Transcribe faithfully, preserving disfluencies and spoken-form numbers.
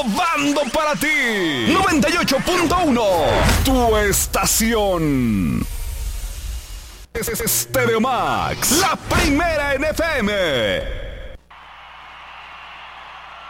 innovando para ti. noventa y ocho punto uno, tu estación. Es Stereo Max, la primera en F M.